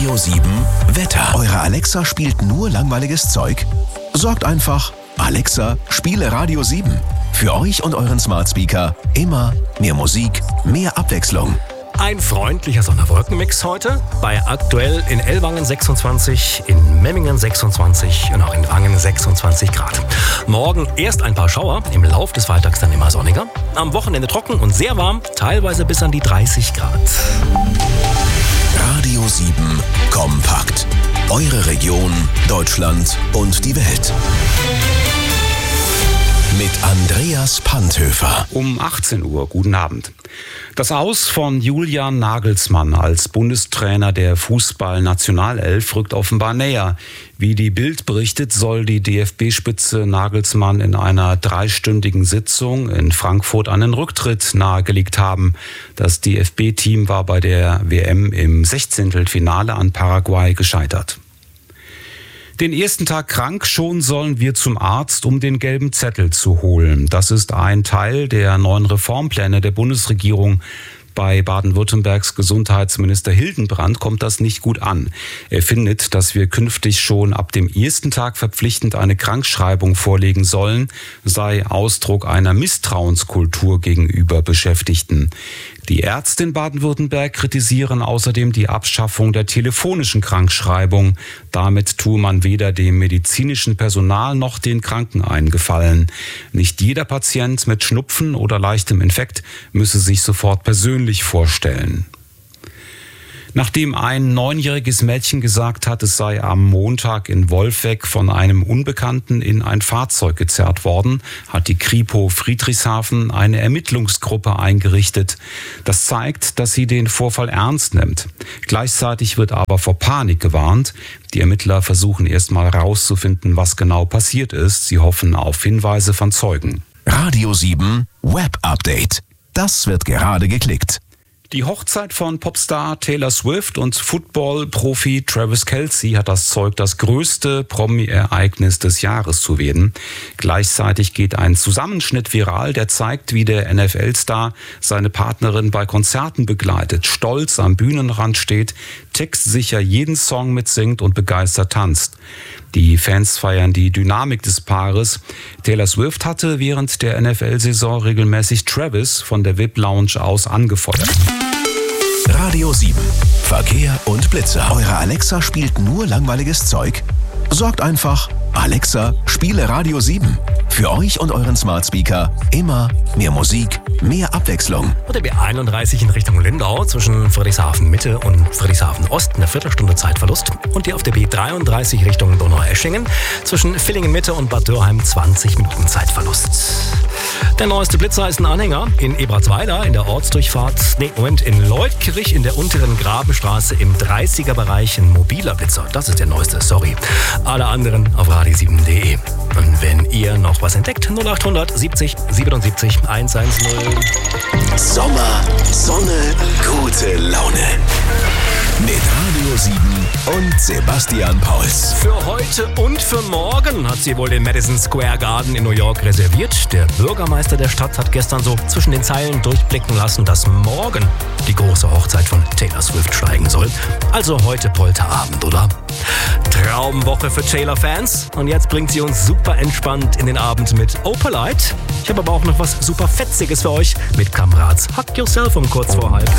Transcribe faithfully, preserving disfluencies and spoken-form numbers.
Radio sieben Wetter. Eure Alexa spielt nur langweiliges Zeug? Sorgt einfach, Alexa, spiele Radio sieben. Für euch und euren Smart Speaker immer mehr Musik, mehr Abwechslung. Ein freundlicher Sonne-Wolken-Mix heute. Bei aktuell in Ellwangen sechsundzwanzig, in Memmingen sechsundzwanzig und auch in Wangen sechsundzwanzig Grad. Morgen erst ein paar Schauer, im Lauf des Freitags dann immer sonniger. Am Wochenende trocken und sehr warm, teilweise bis an die dreißig Grad. Radio sieben kompakt. Eure Region, Deutschland und die Welt. Mit Andreas Panthöfer. Um achtzehn Uhr, guten Abend. Das Aus von Julian Nagelsmann als Bundestrainer der Fußball-Nationalelf rückt offenbar näher. Wie die Bild berichtet, soll die D F B-Spitze Nagelsmann in einer dreistündigen Sitzung in Frankfurt einen Rücktritt nahegelegt haben. Das D F B-Team war bei der W M im Sechzehntelfinale an Paraguay gescheitert. Den ersten Tag krank, schon sollen wir zum Arzt, um den gelben Zettel zu holen. Das ist ein Teil der neuen Reformpläne der Bundesregierung. Bei Baden-Württembergs Gesundheitsminister Hildenbrand kommt das nicht gut an. Er findet, dass wir künftig schon ab dem ersten Tag verpflichtend eine Krankschreibung vorlegen sollen, sei Ausdruck einer Misstrauenskultur gegenüber Beschäftigten. Die Ärzte in Baden-Württemberg kritisieren außerdem die Abschaffung der telefonischen Krankschreibung. Damit tue man weder dem medizinischen Personal noch den Kranken einen Gefallen. Nicht jeder Patient mit Schnupfen oder leichtem Infekt müsse sich sofort persönlich vorstellen. Nachdem ein neunjähriges Mädchen gesagt hat, es sei am Montag in Wolfegg von einem Unbekannten in ein Fahrzeug gezerrt worden, hat die Kripo Friedrichshafen eine Ermittlungsgruppe eingerichtet. Das zeigt, dass sie den Vorfall ernst nimmt. Gleichzeitig wird aber vor Panik gewarnt. Die Ermittler versuchen erstmal herauszufinden, was genau passiert ist. Sie hoffen auf Hinweise von Zeugen. Radio sieben Web Update. Das wird gerade geklickt. Die Hochzeit von Popstar Taylor Swift und Football-Profi Travis Kelce hat das Zeug, das größte Promi-Ereignis des Jahres zu werden. Gleichzeitig geht ein Zusammenschnitt viral, der zeigt, wie der N F L-Star seine Partnerin bei Konzerten begleitet, stolz am Bühnenrand steht, textsicher jeden Song mitsingt und begeistert tanzt. Die Fans feiern die Dynamik des Paares. Taylor Swift hatte während der N F L-Saison regelmäßig Travis von der V I P-Lounge aus angefeuert. Radio sieben. Verkehr und Blitzer. Eure Alexa spielt nur langweiliges Zeug? Sorgt einfach, Alexa, spiele Radio sieben. Für euch und euren Smart Speaker immer mehr Musik, mehr Abwechslung. Und der B einunddreißig in Richtung Lindau zwischen Friedrichshafen Mitte und Friedrichshafen Ost eine Viertelstunde Zeitverlust. Und die auf der B dreiunddreißig Richtung Donaueschingen zwischen Villingen Mitte und Bad Dürheim zwanzig Minuten Zeitverlust. Der neueste Blitzer ist ein Anhänger in Ebertsweiler in der Ortsdurchfahrt, nee, Moment, in Leutkirch in der unteren Grabenstraße im dreißiger Bereich ein mobiler Blitzer. Das ist der neueste, sorry. Alle anderen auf radio sieben punkt de. Und wenn ihr noch was entdeckt, null acht hundert siebzig siebenundsiebzig hundertzehn. Sommer, Sonne, gute Laune. Mit Radio sieben und Sebastian Pauls. Für heute und für morgen hat sie wohl den Madison Square Garden in New York reserviert. Der Bürgermeister der Stadt hat gestern so zwischen den Zeilen durchblicken lassen, dass morgen die große Hochzeit von Taylor Swift steigen soll. Also heute Polterabend, oder? Traumwoche für Taylor-Fans. Und jetzt bringt sie uns super entspannt in den Abend mit Opalite. Ich habe aber auch noch was super Fetziges für euch mit Kamrads Hug Yourself um kurz vor halb.